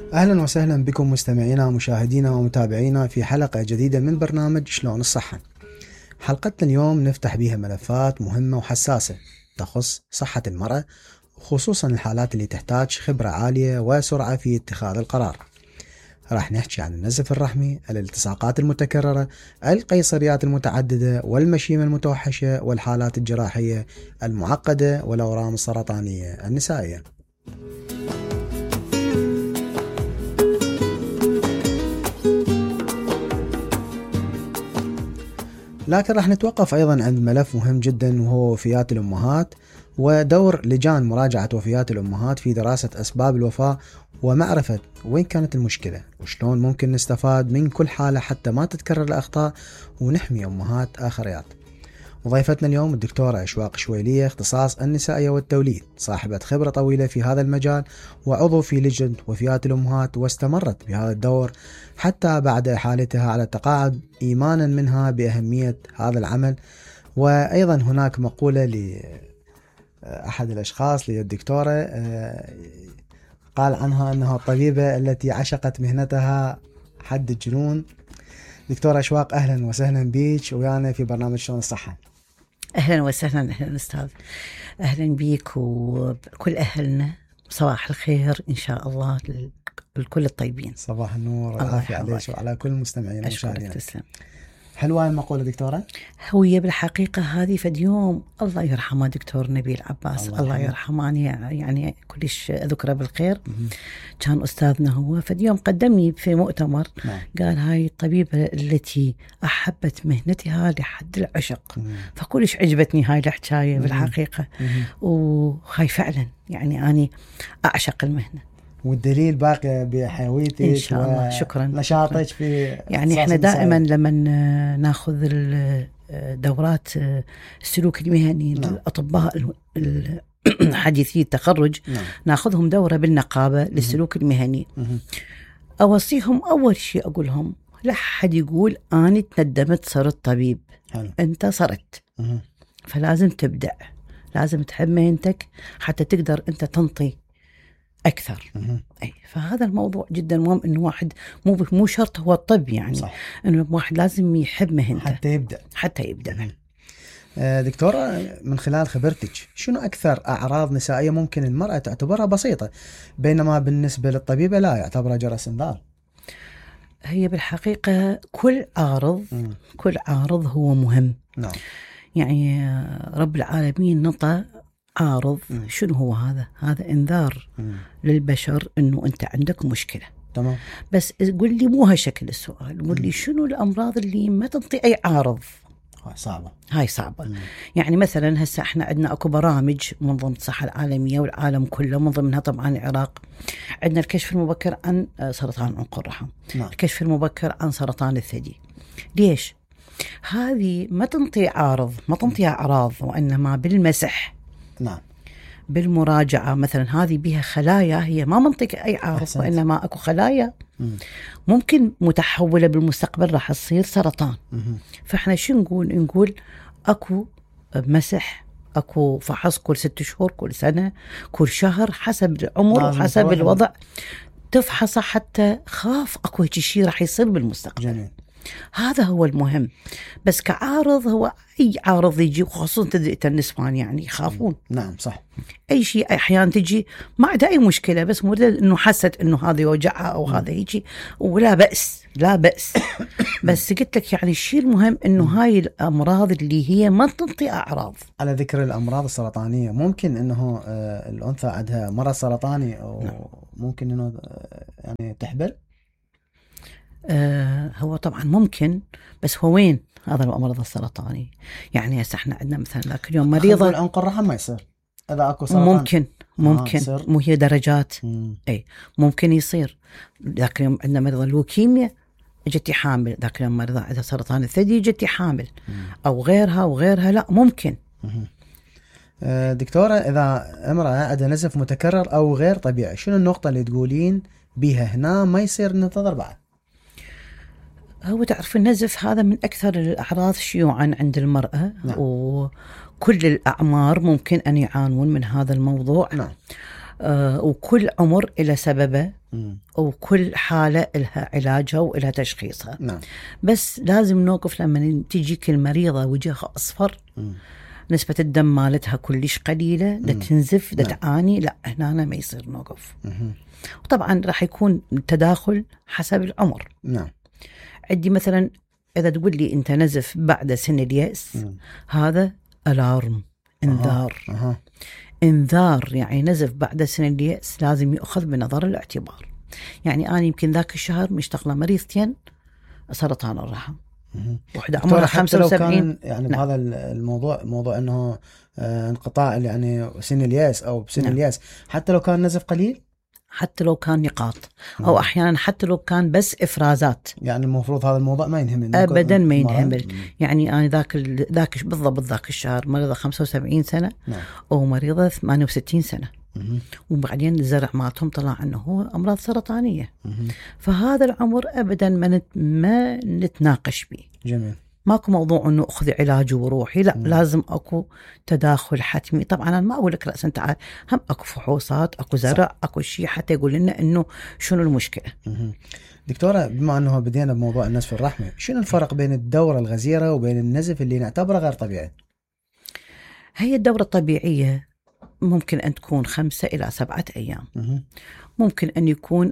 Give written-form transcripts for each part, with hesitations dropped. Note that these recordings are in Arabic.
أهلا وسهلا بكم مستمعينا ومشاهدينا ومتابعينا في حلقة جديدة من برنامج شلون الصحة. حلقتنا اليوم نفتح بها ملفات مهمة وحساسة تخص صحة المرأة، خصوصا الحالات اللي تحتاج خبرة عالية وسرعة في اتخاذ القرار. راح نحكي عن النزف الرحمي، الالتصاقات المتكررة، القيصريات المتعددة والمشيمة المتوحشة والحالات الجراحية المعقدة والأورام السرطانية النسائية. لكن راح نتوقف أيضا عند ملف مهم جدا، وهو وفيات الأمهات ودور لجان مراجعة وفيات الأمهات في دراسة أسباب الوفاة ومعرفة وين كانت المشكلة وشلون ممكن نستفاد من كل حالة حتى ما تتكرر الأخطاء ونحمي أمهات آخريات. وضيفتنا اليوم الدكتورة أشواق شويلية، اختصاص النسائية والتوليد، صاحبة خبرة طويلة في هذا المجال وعضو في لجنة وفيات الأمهات، واستمرت بهذا الدور حتى بعد إحالتها على التقاعد إيمانا منها بأهمية هذا العمل. وأيضا هناك مقولة لأحد الأشخاص للدكتورة قال عنها أنها الطبيبة التي عشقت مهنتها حد الجنون. دكتورة أشواق، أهلا وسهلا بيك ويانا في برنامج شلون الصحة. أهلا وسهلا. أهلا أستاذ، أهلا بيك وكل أهلنا. صباح الخير إن شاء الله لكل الطيبين. صباح النور والعافية عليك وعلى كل المستمعين ومشاهدينا. تسلم. حلوة المقولة دكتورة؟ هي بالحقيقة هذه فد يوم الله يرحمه دكتور نبيل عباس، الله يرحمه، يعني كلش ذكره بالخير. كان أستاذنا هو. فد يوم قدمني في مؤتمر قال هاي الطبيبة التي أحبت مهنتها لحد العشق. فكلش عجبتني هاي الحكاية بالحقيقة. وهاي فعلا يعني أنا أعشق المهنة، والدليل باقي بحيويتك إن شاء الله. شكرا. نشاطك في يعني إحنا دائما لما ناخذ دورات السلوك المهني للأطباء حديثي التخرج، ناخذهم دورة بالنقابة للسلوك المهني. أوصيهم أول شيء أقول لهم لا حد يقول أنا تندمت صرت طبيب. أنت صرت، فلازم تبدع، لازم تحب مهنتك حتى تقدر أنت تنطي أكثر. أي فهذا الموضوع جدا مهم، إنه واحد مو شرط هو الطب، يعني صح. إنه واحد لازم يحب مهنته حتى يبدأ. دكتورة، من خلال خبرتك شنو أكثر أعراض نسائية ممكن المرأة تعتبرها بسيطة بينما بالنسبة للطبيبة لا يعتبرها جرس انذار؟ هي بالحقيقة كل عارض هو مهم. نعم. يعني رب العالمين نطى عارض. شنو هو هذا انذار للبشر انه انت عندك مشكلة. تمام. بس قل لي مو هالشكل السؤال، قل لي شنو الامراض اللي ما تنطي اي عارض. هاي صعبة. يعني مثلا هسه احنا عندنا اكو برامج منظمة الصحة العالمية والعالم كله، من ضمنها طبعا العراق، عندنا الكشف المبكر عن سرطان عنق الرحم. الكشف المبكر عن سرطان الثدي. ليش؟ هذه ما تنطي عارض، ما تنطيها أعراض، وإنما بالمسح. نعم. بالمراجعة مثلا هذه بها خلايا هي ما منطق أي عارض، وإنما أكو خلايا ممكن متحولة بالمستقبل راح تصير سرطان. فإحنا شو نقول أكو مسح، أكو فحص كل 6 شهور، كل سنة، كل شهر، حسب العمر وحسب الوضع تفحص حتى خاف أكو شيء راح يصير بالمستقبل. جميل. هذا هو المهم. بس كعارض هو أي عارض يجي، خصوصا تدري النسوان يعني يخافون. نعم صح. أي شيء أحيانا تجي ما عندها أي مشكلة، بس مجرد إنه حست إنه هذا يوجعها أو هذا يجي ولا بأس لا بأس. بس قلت لك يعني الشيء المهم إنه هاي الأمراض اللي هي ما تنطي أعراض. على ذكر الأمراض السرطانية، ممكن إنه الأنثى عندها مرض سرطاني أو ممكن إنه يعني تحبل؟ هو طبعا ممكن، بس هو وين هذا المرض السرطاني؟ يعني هسه احنا عندنا مثلا ذاك اليوم مريضة عنق الرحم ما يصير إذا أكو سرطان. ممكن مو هي درجات. أي ممكن يصير. ذاك اليوم عندنا مريضة لوكيميا جتي حامل، ذاك اليوم مريضة عندها سرطان الثدي جتي حامل، أو غيرها لا ممكن. دكتورة، إذا امرأة عندها نزف متكرر أو غير طبيعي، شنو النقطة اللي تقولين بيها هنا ما يصير ننتظر بعد؟ هو تعرف النزف هذا من أكثر الأعراض شيوعا عند المرأة. نعم. وكل الأعمار ممكن أن يعانون من هذا الموضوع. نعم. وكل عمر إلى سببه، وكل حالة إلها علاجها وإلها تشخيصها. نعم. بس لازم نوقف لما تجيك المريضة وجهها أصفر، نسبة الدم مالتها كلش قليلة، دا تنزف، دا تعاني، لا هنا ما يصير نوقف. وطبعا راح يكون تداخل حسب العمر. نعم. عندي مثلا إذا تقول لي أنت نزف بعد سن اليأس، هذا ألارم، انذار. انذار يعني نزف بعد سن اليأس لازم يأخذ بنظر الاعتبار. يعني أنا يمكن ذاك الشهر مشتغلة مريضتين سرطان الرحم، وحدة عمرها 75. يعني بهذا الموضوع، موضوع أنه انقطاع يعني سن اليأس أو بسن اليأس، حتى لو كان نزف قليل، حتى لو كان نقاط، أو أحيانا حتى لو كان بس إفرازات، يعني المفروض هذا الموضوع ما ينهمل أبدا، ما ينهمل. يعني أنا ذاك بالضبط ذاك الشهر مريضة 75 سنة. نعم. ومريضة 68 سنة. وبعدين الزرع مالتهم طلع أنه هو أمراض سرطانية. فهذا العمر أبدا ما نتناقش به. جميل. ماكو موضوع أنه أخذ علاج وروحي، لا، لازم أكو تداخل حتمي. طبعا أنا ما أقول لك رأسا تعال، هم أكو فحوصات، أكو زرع، أكو شيء حتى يقول لنا أنه شنو المشكلة. دكتورة، بما أنه بدينا بموضوع النزف الرحمي، شنو الفرق بين الدورة الغزيرة وبين النزف اللي نعتبره غير طبيعي؟ هي الدورة الطبيعية ممكن أن تكون 5 إلى 7 أيام. ممكن أن يكون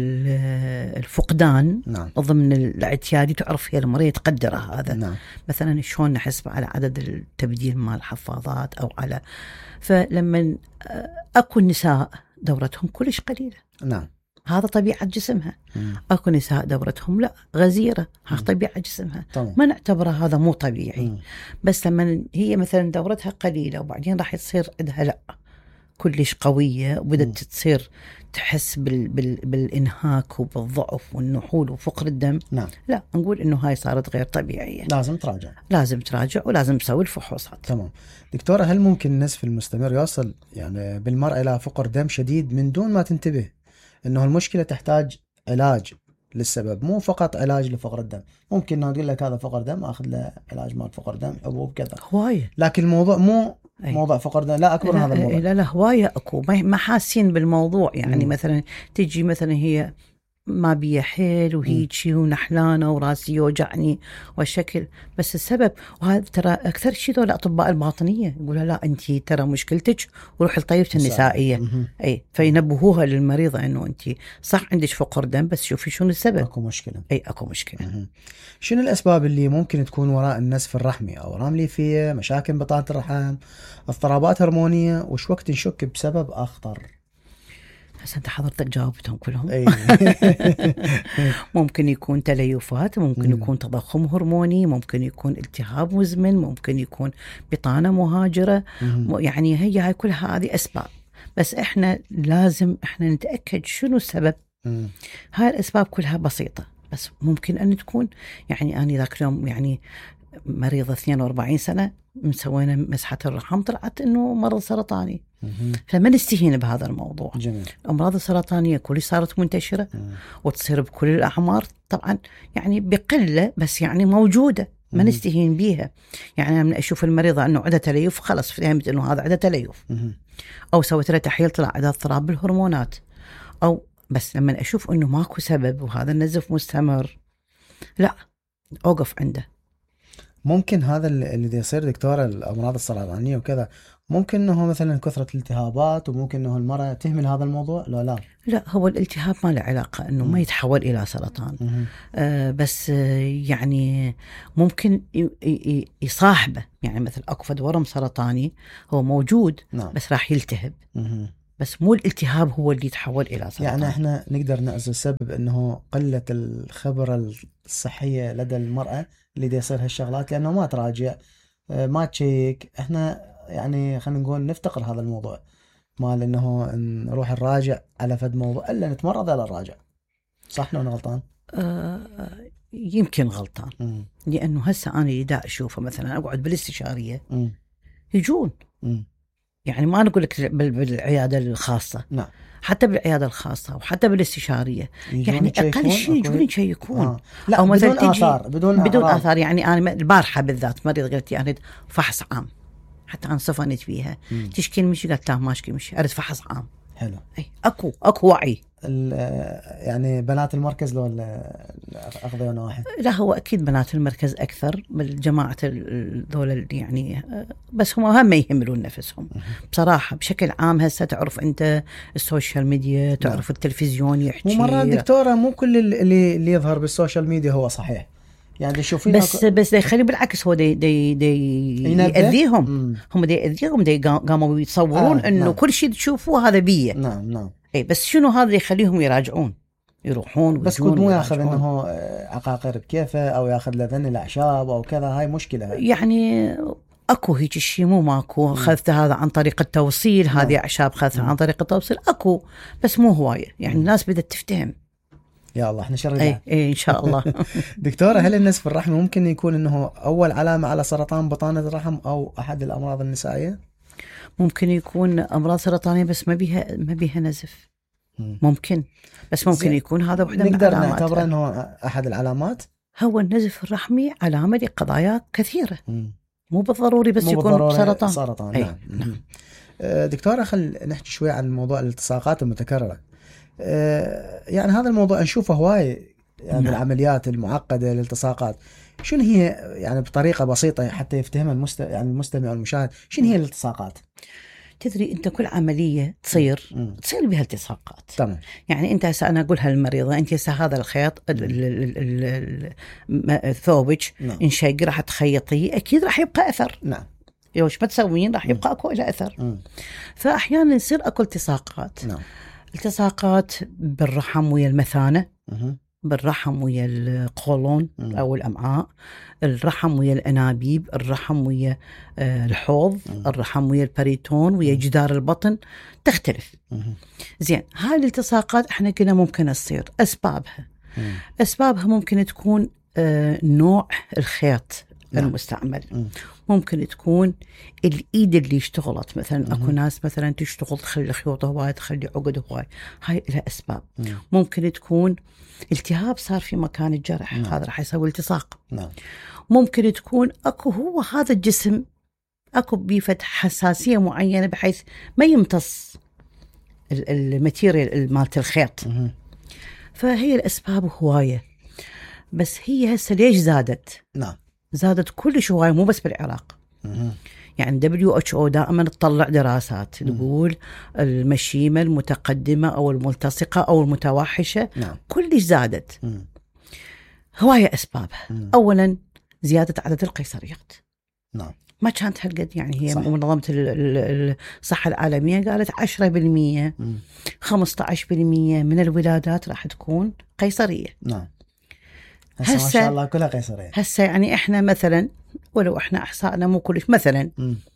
الفقدان. نعم. ضمن الاعتيادي، تعرف هي المريض تقدر هذا. نعم. مثلا شلون نحسب على عدد التبديل مال الحفاضات أو على، فلما أكو نساء دورتهم كلش قليلة. نعم. هذا طبيعة جسمها. أكو نساء دورتهم لا غزيرة، هذا طبيعة جسمها. طبعا. ما نعتبره هذا مو طبيعي. بس لما هي مثلا دورتها قليلة وبعدين راح تصير عندها لا كلش قوية، وبدأت تصير تحس بالإنهاك وبالضعف والنحول وفقر الدم. نعم. لا، نقول إنه هاي صارت غير طبيعية، لازم تراجع ولازم تسوي الفحوصات. تمام. دكتورة، هل ممكن النزف المستمر يوصل يعني بالمرأة إلى فقر دم شديد من دون ما تنتبه إنه المشكلة تحتاج علاج للسبب، مو فقط علاج لفقر الدم؟ ممكن نقول لك هذا فقر دم، أخذ له علاج مال فقر دم، حبوب كذا، هواية. لكن الموضوع مو موضوع فقر دم، لا أكبر من هذا الموضوع. لا هواية أكو ما حاسين بالموضوع. يعني مثلا تجي مثلا هي ما بيها حيل وهيجي ونحلانة وراسي يوجعني والشكل، بس السبب. وهذا ترى أكثر شيء ذول الأطباء الباطنية يقولها لا أنت ترى مشكلتك وروح لطيبة النسائية. أي فينبهوها للمريضة إنه أنت صح عندك فقر دم، بس شوفي شنو السبب. أكو مشكلة. أكو مشكلة. شنو الأسباب اللي ممكن تكون وراء النزف الرحمي؟ أورام ليفية، مشاكل بطانة الرحم، اضطرابات هرمونية، وش وقت نشك بسبب أخطر؟ بس أنت حضرتك جاوبتهم كلهم. ممكن يكون تليفات، ممكن يكون تضخم هرموني، ممكن يكون التهاب مزمن، ممكن يكون بطانة مهاجرة. يعني هاي كل هذه أسباب، بس إحنا لازم نتأكد شنو السبب. هاي الأسباب كلها بسيطة، بس ممكن أن تكون يعني أنا ذاك اليوم يعني مريضة 42 سنة مسوينا مسحة الرحم طلعت إنه مرض سرطاني. فما نستهين بهذا الموضوع. جميل. الأمراض السرطانية كلها صارت منتشرة وتصير بكل الأعمار طبعا، يعني بقلة بس يعني موجودة، ما نستهين بيها. يعني من أشوف المريضة أنه عندها تليف خلص فهمت أنه هذا عندها تليف، أو سويت لها تحليل طلع عندها اضطراب بالهرمونات، أو بس لما أشوف أنه ماكو سبب وهذا النزف مستمر، لا أوقف عنده. ممكن هذا اللي يصير دكتورة الأمراض السرطانية وكذا، ممكن أنه مثلا كثرة الالتهابات، وممكن أنه المرأة تهمل هذا الموضوع. لا هو الالتهاب ما له علاقة أنه ما يتحول إلى سرطان. بس يعني ممكن يصاحبه، يعني مثل أكفد ورم سرطاني هو موجود. نعم. بس راح يلتهب. بس مو الالتهاب هو اللي يتحول إلى سرطان. يعني احنا نقدر نعزل السبب انه قلة الخبرة الصحية لدى المرأة اللي دي يصير هالشغلات، لانه ما تراجع، ما تشيك. احنا يعني خلينا نقول نفتقر هذا الموضوع مال انه نروح نراجع على فد موضوع الا نتمرض على الراجع. صح لو انا غلطان؟ يمكن غلطان. لانه هسه انا اذا اشوفه مثلا اقعد بالاستشارية يجون. يعني ما نقول لك بالعيادة الخاصة. نعم. حتى بالعيادة الخاصة وحتى بالاستشارية، يعني أقل شيء يجون. لا، أو بدون آثار، بدون آثار. يعني أنا البارحة بالذات مريض قلت يعني فحص عام، حتى أنا صفنت فيها تشكي المشي، قلت لا ما أشكي مشي، أريد فحص عام. حلو. أي اكو وعي. يعني بنات المركز لو اخذوا نواحي؟ لا، هو اكيد بنات المركز اكثر بالجماعه ذول يعني، بس هم ما يهملون نفسهم بصراحه. بشكل عام هسه تعرف انت السوشيال ميديا، تعرف التلفزيون يحكي. ومرات دكتوره مو كل اللي يظهر بالسوشيال ميديا هو صحيح، يعني تشوفين بس يخلي بالعكس، هو يأذيهم. هم يأذيهم، قاموا يتصورون انه كل شيء تشوفوه هذا بيه. نعم. اي بس شنو هذا اللي يخليهم يراجعون، يروحون بس كنت مو ياخذ انه عقاقير بكيفه او ياخذ لذن الاعشاب او كذا، هاي مشكله. يعني اكو هيك شيء، مو ماكو. اخذت هذا عن طريق التوصيل، هذه اعشاب اخذتها عن طريق التوصيل اكو، بس مو هوايه. يعني الناس بدها تفتهم. يا الله احنا شر. اي ان شاء الله. دكتوره، هل النزف الرحمي ممكن يكون انه اول علامه على سرطان بطانه الرحم او احد الامراض النسائيه؟ ممكن يكون امراض سرطانيه بس ما بيها نزف. ممكن، بس ممكن يكون هذا وحده من نقدر نعتبره انه احد العلامات. هو النزف الرحمي علامه لقضايا كثيره، مو بالضروري بس يكون سرطان. نعم. دكتوره، خل نحكي شوي عن موضوع الالتصاقات المتكرره. يعني هذا الموضوع نشوفه هواي يعني بالعمليات المعقده، الالتصاقات. شنو هي يعني بطريقه بسيطه حتى يفتهمها يعني المستمع والمشاهد، شنو هي الالتصاقات؟ تدري انت كل عمليه تصير بها التصاقات. تمام. يعني انت هسه انا اقولها للمريضه، انت هسه هذا الخيط ثوبك انشق، راح تخيطيه، اكيد راح يبقى اثر. نعم. يوش ما تسوين راح يبقى اكو له اثر. فاحيانا يصير اكو التصاقات. نعم. التصاقات بالرحم ويا المثانه، بالرحم ويا القولون او الامعاء، الرحم ويا الانابيب، الرحم ويا الحوض، الرحم ويا البريتون، ويا جدار البطن، تختلف. زين، هاي الالتصاقات احنا قلنا ممكن تصير. اسبابها ممكن تكون نوع الخيط المستعمل، ممكن تكون الايد اللي اشتغلت. مثلا اكو ناس مثلا تشتغل تخلي خيوط هواي، تخلي عقد هواي، هاي لها اسباب. ممكن تكون التهاب صار في مكان الجرح، هذا راح يسوي التصاق. ممكن تكون اكو هو هذا الجسم اكو بيه حساسيه معينه بحيث ما يمتص الماتيريال مالت الخيط. فهي الاسباب هوايه، بس هي هسه ليش زادت؟ زادت كل هوايه، مو بس بالعراق. يعني WHO دائما تطلع دراسات تقول المشيمة المتقدمة أو الملتصقة أو المتوحشة كلش زادت. هواية أسبابها. أولا زيادة عدد القيصريات. ما كانت هالقد، يعني هي منظمة الصحة العالمية قالت 10% 15% من الولادات راح تكون قيصرية. هسه ما شاء الله كلها قيصرية. هسه يعني احنا مثلا، ولو احنا احصائنا مو كلش، مثلا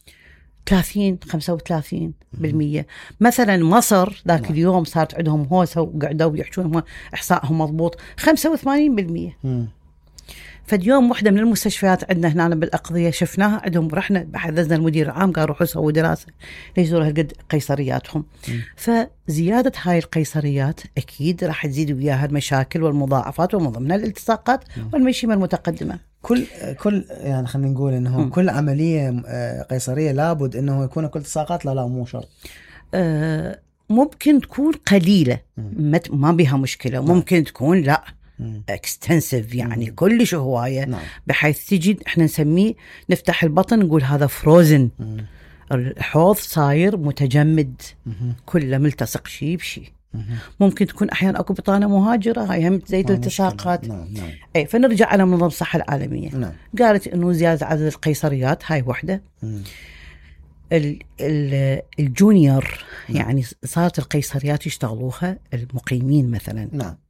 30-35%. مثلا مصر ذاك اليوم صارت عندهم هوسه وقعدوا يحجون احصائهم مضبوط 85%. فاليوم وحده من المستشفيات عندنا هنا بالاقضيه شفناها عندهم، رحنا بحثنا المدير العام قال روحوا سووا دراسه ليش زوروا هالقد قيصرياتهم. فزياده هاي القيصريات اكيد راح تزيد وياها المشاكل والمضاعفات، ومن ضمنها الالتصاقات والمشيمه المتقدمه. كل يعني خلينا نقول انه كل عمليه قيصريه لابد انه يكون كل التصاقات؟ لا مو شرط. ممكن تكون قليله ما بها مشكله، ممكن تكون لا اكستنسيف، يعني كلش هوايه. بحيث تجي احنا نسميه، نفتح البطن نقول هذا فروزن، الحوض صاير متجمد، كله ملتصق شيء بشيء. ممكن تكون احيانا اكو بطانه مهاجره، هاي هم تزيد الالتصاقات. اي فنرجع على منظمه الصحه العالميه. قالت انه زياده عدد القيصريات هاي وحده. الجونيور يعني صارت القيصريات يشتغلوها المقيمين مثلا.